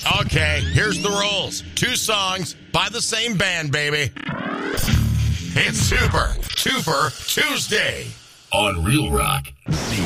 Okay, here's the rules. 2 songs by the same band, baby. It's Super Tuesday on Real Rock.